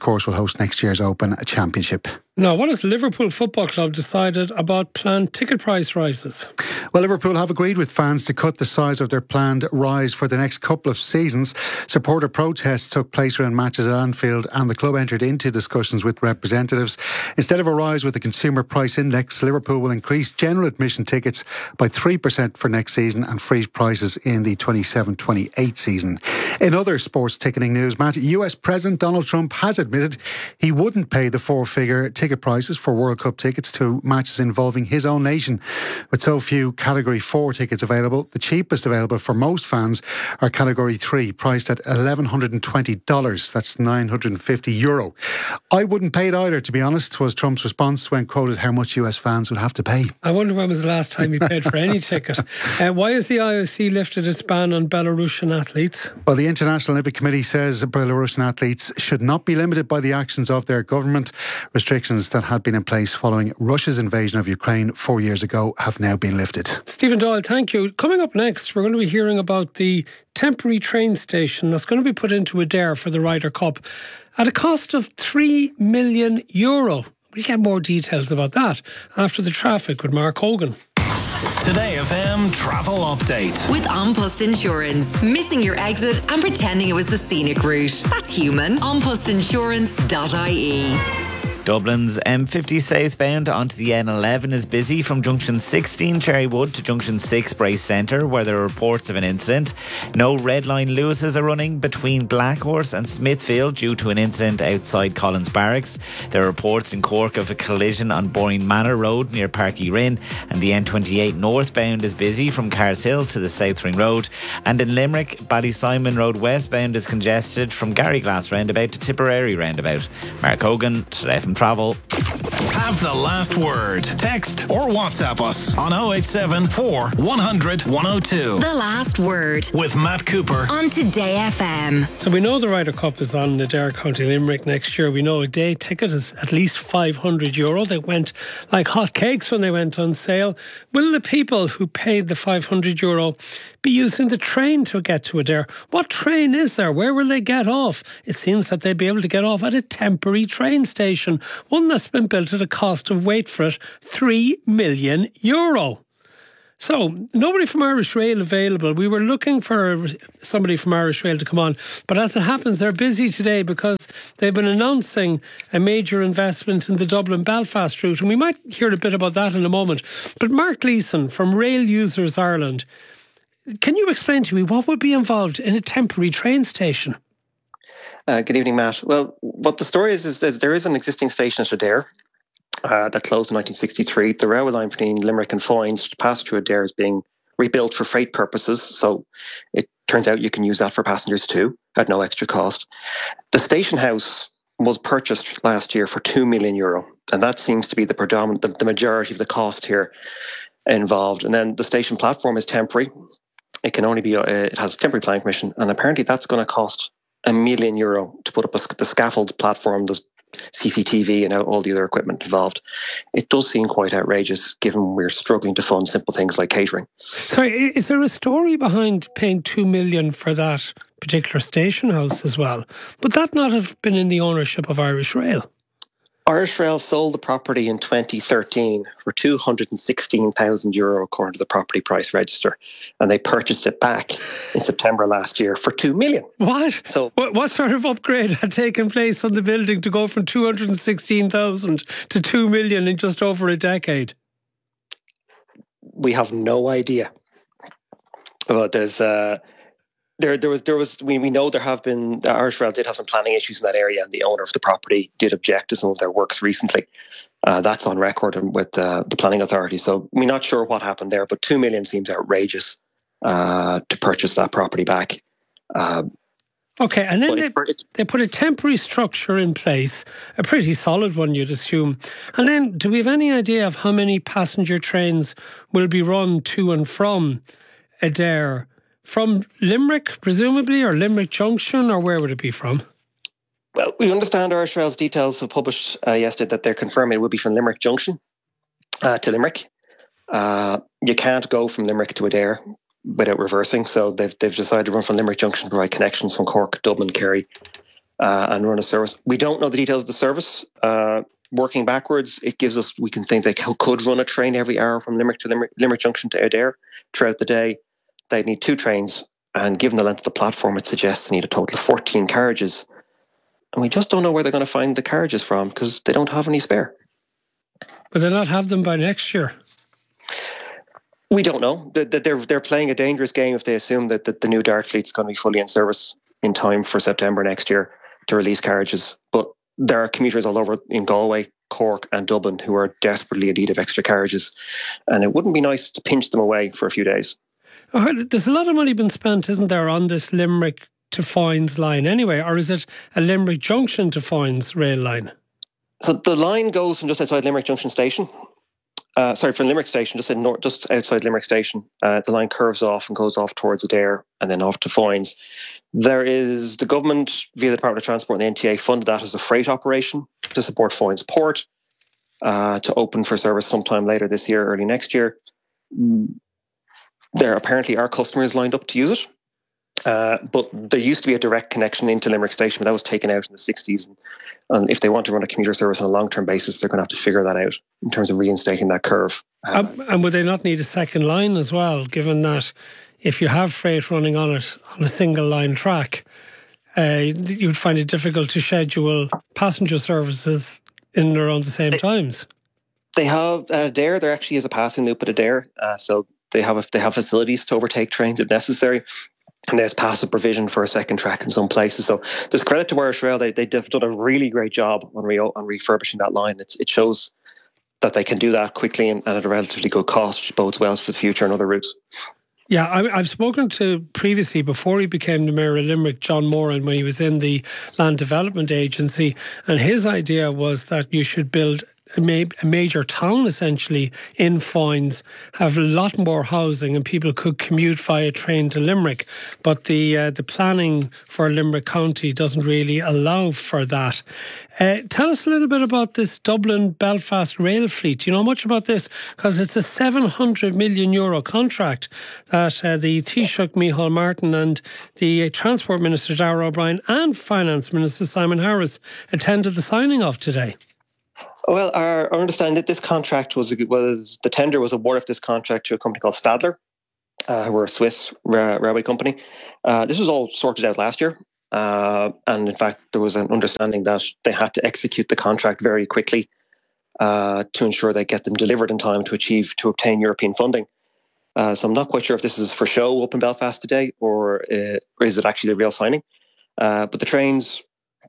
course, will host next year's Open Championship. Now, what has Liverpool Football Club decided about planned ticket price rises? Well, Liverpool have agreed with fans to cut the size of their planned rise for the next couple of seasons. Supporter protests took place around matches at Anfield, and the club entered into discussions with representatives. Instead of a rise with the Consumer Price Index, Liverpool will increase general admission tickets by three percent for next season and freeze prices in the twenty-seven twenty-eight season. In other sports ticketing news, Matt, U S President Donald Trump has admitted he wouldn't pay the four-figure ticket prices for World Cup tickets to matches involving his own nation. With so few Category four tickets available, the cheapest available for most fans are Category three, priced at one thousand one hundred twenty dollars. That's nine hundred fifty euro. I wouldn't pay it either, to be honest, was Trump's response when quoted how much U S fans would have to pay. I wonder when was the last time he paid for any ticket. Uh, why has the I O C lifted its ban on Belarusian athletes? Well, the International Olympic Committee says Belarusian athletes should not be limited by the actions of their government. Restrictions that had been in place following Russia's invasion of Ukraine four years ago have now been lifted. Stephen Doyle, thank you. Coming up next, we're going to be hearing about the temporary train station that's going to be put into Adair for the Ryder Cup at a cost of three million euro. We'll get more details about that after the traffic with Mark Hogan. Today F M travel update. With An Post Insurance. Missing your exit and pretending it was the scenic route. That's human. an post insurance dot I E. Dublin's M fifty southbound onto the N eleven is busy from junction sixteen Cherrywood to junction six Brace Centre, where there are reports of an incident. No Red Line Lewises are running between Blackhorse and Smithfield due to an incident outside Collins Barracks. There are reports in Cork of a collision on Boyne Manor Road near Parky Rinn, and the N twenty-eight northbound is busy from Cars Hill to the South Ring Road. And in Limerick, Ballysimon Road westbound is congested from Garryglass roundabout to Tipperary roundabout. Mark Hogan, Today F M Travel. Have the last word. Text or WhatsApp us on oh eight seven, four, one hundred, one oh two. The last word. With Matt Cooper. On Today F M. So we know the Ryder Cup is on Adair, County Limerick next year. We know a day ticket is at least five hundred euro. They went like hotcakes when they went on sale. Will the people who paid the five hundred euro be using the train to get to Adair? What train is there? Where will they get off? It seems that they'd be able to get off at a temporary train station, one that's been built at a cost of, wait for it, three million euro. So, nobody from Irish Rail available. We were looking for somebody from Irish Rail to come on, but as it happens, they're busy today because they've been announcing a major investment in the Dublin-Belfast route, and we might hear a bit about that in a moment. But Mark Leeson from Rail Users Ireland, can you explain to me what would be involved in a temporary train station? Uh, good evening, Matt. Well, what the story is, is, is there is an existing station at Adair uh, that closed in nineteen sixty-three. The railway line between Limerick and Foynes to pass through Adair is being rebuilt for freight purposes. So it turns out you can use that for passengers too at no extra cost. The station house was purchased last year for two million euro. And that seems to be the predominant, the, the majority of the cost here involved. And then the station platform is temporary. It can only be, uh, it has temporary planning permission. And apparently that's going to cost a million euro to put up a, the scaffold platform. There's C C T V and all the other equipment involved. It does seem quite outrageous given we're struggling to fund simple things like catering. Sorry, is there a story behind paying two million for that particular station house as well? Would that not have been in the ownership of Irish Rail? Irish Rail sold the property in twenty thirteen for two hundred sixteen thousand euro according to the property price register, and they purchased it back in September last year for two million. What? So, what, what sort of upgrade had taken place on the building to go from two hundred sixteen thousand to two million in just over a decade? We have no idea. Well, there's uh, There, there was, there was. We, we know there have been. Uh, Irish Rail did have some planning issues in that area, and the owner of the property did object to some of their works recently. Uh, that's on record with uh, the planning authority. So we're not sure what happened there, but two million seems outrageous uh, to purchase that property back. Uh, okay, and then they, they put a temporary structure in place, a pretty solid one, you'd assume. And then, do we have any idea of how many passenger trains will be run to and from Adair? From Limerick, presumably, or Limerick Junction, or where would it be from? Well, we understand Irish Rail's details have published uh, yesterday that they're confirming it will be from Limerick Junction uh, to Limerick. Uh, you can't go from Limerick to Adair without reversing, so they've they've decided to run from Limerick Junction to provide connections from Cork, Dublin, Kerry, uh, and run a service. We don't know the details of the service. Uh, working backwards, it gives us, we can think they could run a train every hour from Limerick to Limerick, Limerick Junction to Adare throughout the day. They'd need two trains, and given the length of the platform, it suggests they need a total of fourteen carriages. And we just don't know where they're going to find the carriages from because they don't have any spare. Will they not have them by next year? We don't know. That they're they're playing a dangerous game if they assume that, that the new Dart fleet's going to be fully in service in time for September next year to release carriages. But there are commuters all over in Galway, Cork and Dublin who are desperately in need of extra carriages. And it wouldn't be nice to pinch them away for a few days. Oh, there's a lot of money been spent, isn't there, on this Limerick to Foynes line anyway? Or is it a Limerick Junction to Foynes rail line? So the line goes from just outside Limerick Junction Station. Uh, sorry, from Limerick Station, just in north, just outside Limerick Station. Uh, the line curves off and goes off towards Adare and then off to Foynes. There is the government, via the Department of Transport and the N T A, funded that as a freight operation to support Foynes Port, uh, to open for service sometime later this year, early next year. There apparently are customers lined up to use it. Uh, but there used to be a direct connection into Limerick Station, but that was taken out in the sixties. And, and if they want to run a commuter service on a long-term basis, they're going to have to figure that out in terms of reinstating that curve. Um, and would they not need a second line as well, given that if you have freight running on it on a single line track, uh, you'd find it difficult to schedule passenger services in and around the same they, times? They have uh, Adare. There actually is a passing loop at Adare, uh, so they have a, they have facilities to overtake trains if necessary. And there's passive provision for a second track in some places. So there's credit to Irish Rail. They, they've done a really great job on, re- on refurbishing that line. It's, it shows that they can do that quickly and, and at a relatively good cost, which bodes well for the future and other routes. Yeah, I, I've spoken to previously, before he became the Mayor of Limerick, John Moran, when he was in the Land Development Agency. And his idea was that you should build a, ma- a major town, essentially, in Foynes, have a lot more housing and people could commute via train to Limerick. But the uh, the planning for Limerick County doesn't really allow for that. Uh, tell us a little bit about this Dublin-Belfast rail fleet. Do you know much about this? Because it's a seven hundred million euro contract that uh, the Taoiseach Micheál Martin and the Transport Minister Darragh O'Brien and Finance Minister Simon Harris attended the signing of today. Well, our, our understanding that this contract was was the tender was awarded this contract to a company called Stadler, uh, who are a Swiss ra- railway company. Uh, this was all sorted out last year, uh, and in fact, there was an understanding that they had to execute the contract very quickly uh, to ensure they get them delivered in time to achieve to obtain European funding. Uh, so I'm not quite sure if this is for show up in Belfast today, or, uh, or is it actually the real signing? Uh, but the trains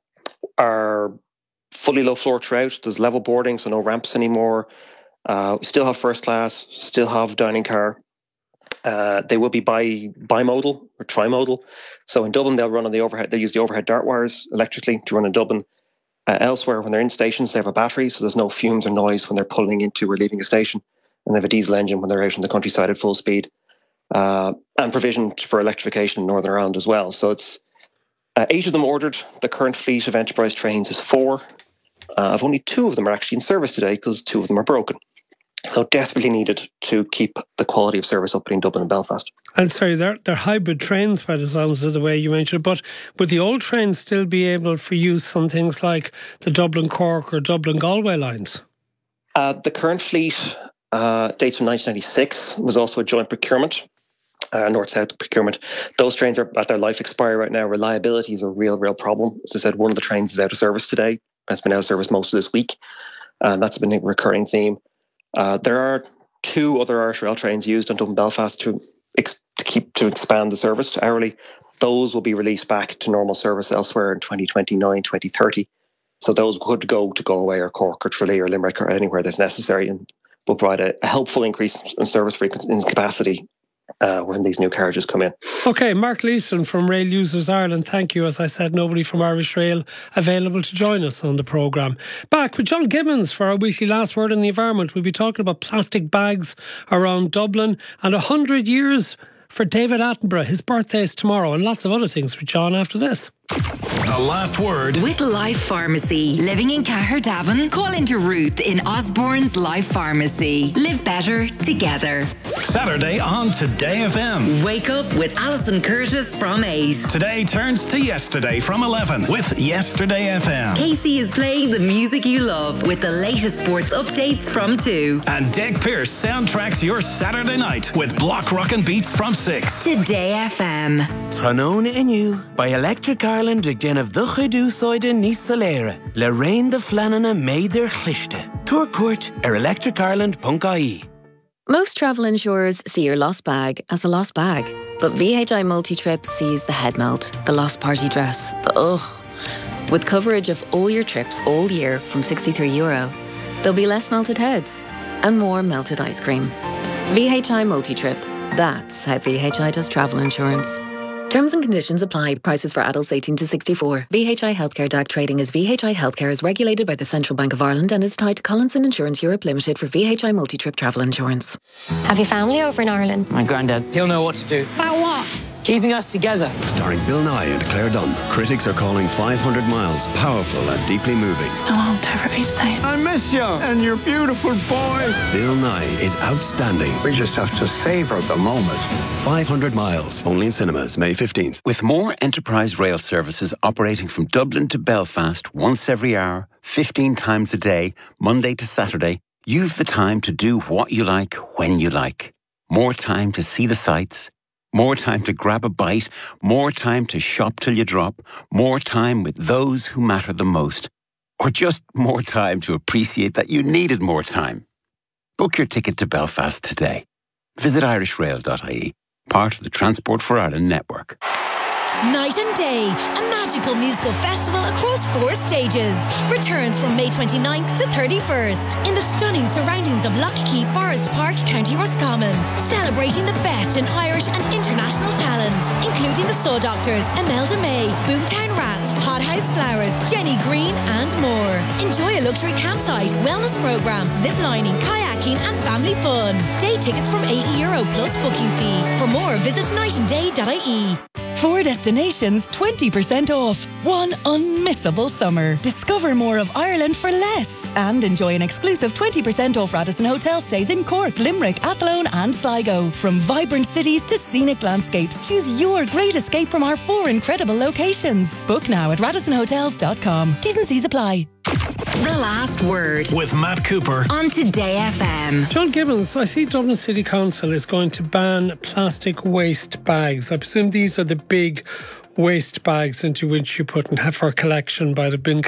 are fully low floor throughout. There's level boarding, so no ramps anymore. Uh, we still have first class, still have dining car. Uh, they will be bi bimodal or trimodal. So in Dublin, they'll run on the overhead. They use the overhead dart wires electrically to run in Dublin. Uh, elsewhere, when they're in stations, they have a battery, so there's no fumes or noise when they're pulling into or leaving a station. And they have a diesel engine when they're out in the countryside at full speed. Uh, and provision for electrification in Northern Ireland as well. So it's uh, eight of them ordered. The current fleet of Enterprise trains is four. Uh, of only two of them are actually in service today because two of them are broken. So desperately needed to keep the quality of service up between Dublin and Belfast. And sorry, they're, they're hybrid trains by the sounds of the way you mentioned, but would the old trains still be able for use on things like the Dublin-Cork or Dublin-Galway lines? Uh, the current fleet uh, dates from nineteen ninety-six. It was also a joint procurement, uh, north-south procurement. Those trains are at their life expiry right now. Reliability is a real, real problem. As I said, one of the trains is out of service today. It's been out of service most of this week, and that's been a recurring theme. Uh, there are two other Irish Rail trains used on Dublin Belfast to, ex- to keep to expand the service to hourly. Those will be released back to normal service elsewhere in twenty twenty-nine, twenty thirty. So those could go to Galway or Cork or Tralee or Limerick or anywhere that's necessary, and will provide a, a helpful increase in service frequency in capacity Uh, when these new carriages come in. OK, Mark Leeson from Rail Users Ireland, thank you. As I said, nobody from Irish Rail available to join us on the programme. Back with John Gibbons for our weekly Last Word on the Environment. We'll be talking about plastic bags around Dublin and one hundred years for David Attenborough. His birthday is tomorrow, and lots of other things with John after this. The last word. With Life Pharmacy. Living in Caherdavin? Call into Ruth in Osborne's Life Pharmacy. Live better together. Saturday on Today F M. Wake up with Alison Curtis from eight. Today turns to yesterday from eleven with Yesterday F M. Casey is playing the music you love with the latest sports updates from two. And Deg Pierce soundtracks your Saturday night with Block Rockin' Beats from six. Today F M. Tróna Inniu by Electric Ireland ag déanamh do chuidú sóide níos soléire le raon de flanana méid ar chlichte. Túr cuairt ar electric ireland dot I E. Most travel insurers see your lost bag as a lost bag, but V H I Multitrip sees the head melt, the lost party dress, the ugh. With coverage of all your trips all year from sixty-three euro, there'll be less melted heads and more melted ice cream. V H I Multitrip. That's how V H I does travel insurance. Terms and conditions apply. Prices for adults eighteen to sixty-four. V H I Healthcare D A C trading as V H I Healthcare is regulated by the Central Bank of Ireland and is tied to Collinson Insurance Europe Limited for V H I multi-trip travel insurance. Have your family over in Ireland? My granddad, he'll know what to do. About what? Keeping us together. Starring Bill Nye and Claire Dunn. Critics are calling five hundred miles powerful and deeply moving. I won't ever be the same. I miss you and your beautiful boys. Bill Nye is outstanding. We just have to savor the moment. five hundred miles, only in cinemas, May fifteenth. With more enterprise rail services operating from Dublin to Belfast once every hour, fifteen times a day, Monday to Saturday, you've the time to do what you like when you like. More time to see the sights. More time to grab a bite, more time to shop till you drop, more time with those who matter the most, or just more time to appreciate that you needed more time. Book your ticket to Belfast today. Visit irish rail dot I E, part of the Transport for Ireland network. Night and Day, a magical musical festival across four stages, returns from May twenty-ninth to thirty-first in the stunning surroundings of Lockheed Forest Park, County Roscommon, celebrating the best in Irish and international talent, including the Saw Doctors, Imelda May, Boomtown Rats, Hothouse Flowers, Jenny Green and more. Enjoy a luxury campsite, wellness programme, ziplining, kayaking and family fun. Day tickets from eighty euro plus booking fee. For more, visit night and day dot I E. Four destinations, twenty percent off. One unmissable summer. Discover more of Ireland for less. And enjoy an exclusive twenty percent off Radisson Hotel stays in Cork, Limerick, Athlone and Sligo. From vibrant cities to scenic landscapes, choose your great escape from our four incredible locations. Book now at radisson hotels dot com. T's and C's apply. The Last Word with Matt Cooper on Today F M. John Gibbons, I see Dublin City Council is going to ban plastic waste bags. I presume these are the big waste bags into which you put and have for collection by the bin